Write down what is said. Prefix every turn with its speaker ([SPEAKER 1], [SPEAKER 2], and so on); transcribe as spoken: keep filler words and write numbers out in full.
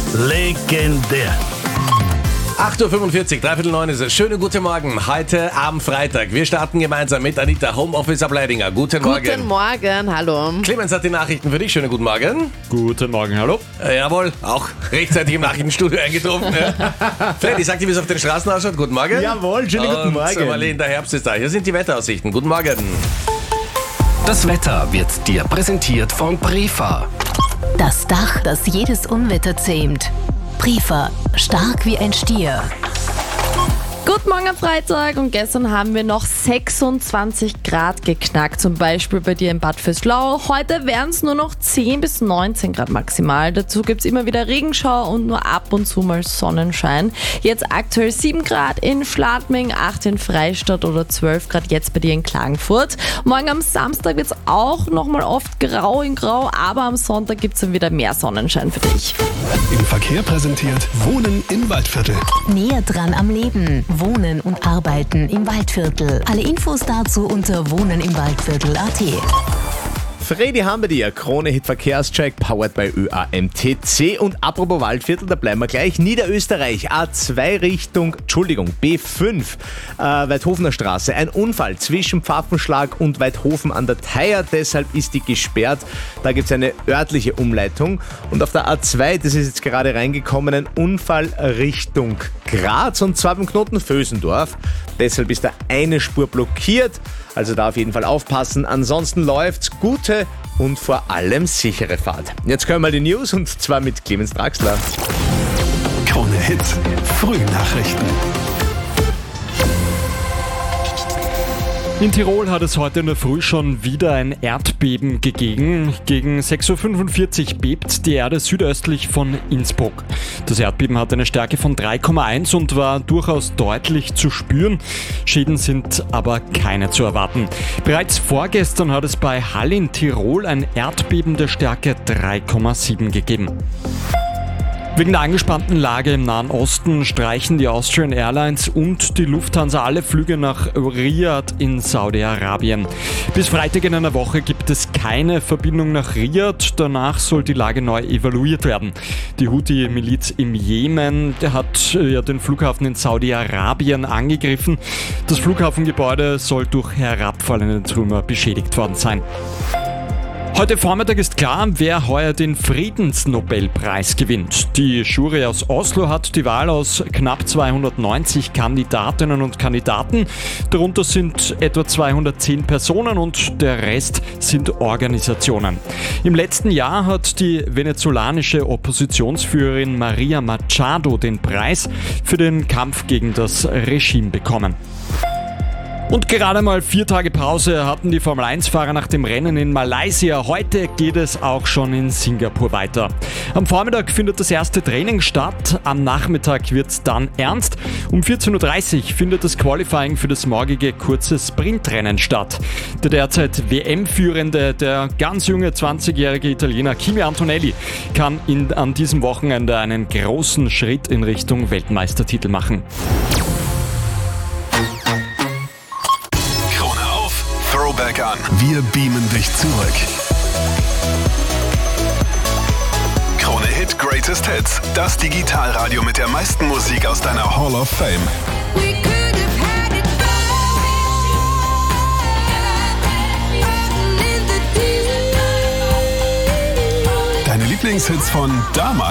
[SPEAKER 1] Legendär.
[SPEAKER 2] acht Uhr fünfundvierzig, dreiviertel neun ist es. Schönen guten Morgen, heute am Freitag. Wir starten gemeinsam mit Anita, Homeoffice Ableidinger. Guten Morgen.
[SPEAKER 3] Guten Morgen, hallo.
[SPEAKER 2] Clemens hat die Nachrichten für dich. Schönen guten Morgen.
[SPEAKER 4] Guten Morgen, hallo.
[SPEAKER 2] Äh, jawohl, auch rechtzeitig im Nachrichtenstudio eingetroffen. Ja. Freddy, sag dir, wie es auf den Straßen ausschaut. Guten Morgen.
[SPEAKER 4] Jawohl, schönen guten
[SPEAKER 2] Und
[SPEAKER 4] Morgen.
[SPEAKER 2] Marlene, der Herbst ist da. Hier sind die Wetteraussichten. Guten Morgen.
[SPEAKER 5] Das Wetter wird dir präsentiert von Brifa.
[SPEAKER 6] Das Dach, das jedes Unwetter zähmt. Brifa, stark wie ein Stier.
[SPEAKER 3] Guten Morgen am Freitag und gestern haben wir noch sechsundzwanzig Grad geknackt, zum Beispiel bei dir in Bad Vöslau. Heute wären es nur noch zehn bis neunzehn Grad maximal. Dazu gibt es immer wieder Regenschauer und nur ab und zu mal Sonnenschein. Jetzt aktuell sieben Grad in Schladming, acht in Freistadt oder zwölf Grad jetzt bei dir in Klagenfurt. Morgen am Samstag wird es auch nochmal oft grau in grau, aber am Sonntag gibt es dann wieder mehr Sonnenschein für dich.
[SPEAKER 5] Im Verkehr präsentiert Wohnen im Waldviertel.
[SPEAKER 6] Näher dran am Leben. Wohnen und Arbeiten im Waldviertel. Alle Infos dazu unter wohnenimwaldviertel punkt at.
[SPEAKER 4] Freddy haben wir dir. Krone-Hit Verkehrscheck, powered by Ö A M T C. Und apropos Waldviertel, da bleiben wir gleich. Niederösterreich, A zwei Richtung, Entschuldigung, B fünf, äh, Weidhofener Straße. Ein Unfall zwischen Pfaffenschlag und Weidhofen an der Theier, deshalb ist die gesperrt. Da gibt es eine örtliche Umleitung. Und auf der A zwei, das ist jetzt gerade reingekommen, ein Unfall Richtung Graz und zwar beim Knoten Vösendorf. Deshalb ist da eine Spur blockiert. Also da auf jeden Fall aufpassen. Ansonsten läuft's. Gute und vor allem sichere Fahrt. Jetzt können wir die News und zwar mit Clemens Draxler.
[SPEAKER 5] Krone Hit, Frühnachrichten.
[SPEAKER 4] In Tirol hat es heute in der Früh schon wieder ein Erdbeben gegeben. Gegen sechs Uhr fünfundvierzig bebt die Erde südöstlich von Innsbruck. Das Erdbeben hatte eine Stärke von drei Komma eins und war durchaus deutlich zu spüren. Schäden sind aber keine zu erwarten. Bereits vorgestern hat es bei Hall in Tirol ein Erdbeben der Stärke drei Komma sieben gegeben. Wegen der angespannten Lage im Nahen Osten streichen die Austrian Airlines und die Lufthansa alle Flüge nach Riyadh in Saudi-Arabien. Bis Freitag in einer Woche gibt es keine Verbindung nach Riyadh. Danach soll die Lage neu evaluiert werden. Die Houthi-Miliz im Jemen, der hat ja den Flughafen in Saudi-Arabien angegriffen. Das Flughafengebäude soll durch herabfallende Trümmer beschädigt worden sein. Heute Vormittag ist klar, wer heuer den Friedensnobelpreis gewinnt. Die Jury aus Oslo hat die Wahl aus knapp zweihundertneunzig Kandidatinnen und Kandidaten. Darunter sind etwa zweihundertzehn Personen und der Rest sind Organisationen. Im letzten Jahr hat die venezolanische Oppositionsführerin Maria Machado den Preis für den Kampf gegen das Regime bekommen. Und gerade mal vier Tage Pause hatten die Formel eins Fahrer nach dem Rennen in Malaysia. Heute geht es auch schon in Singapur weiter. Am Vormittag findet das erste Training statt, am Nachmittag wird es dann ernst. Um vierzehn Uhr dreißig findet das Qualifying für das morgige kurze Sprintrennen statt. Der derzeit W M-Führende, der ganz junge zwanzigjährige Italiener Kimi Antonelli, kann in, an diesem Wochenende einen großen Schritt in Richtung Weltmeistertitel machen.
[SPEAKER 5] Throwback an. Wir beamen dich zurück. Krone Hit Greatest Hits. Das Digitalradio mit der meisten Musik aus deiner Hall of Fame. Deine Lieblingshits von damals.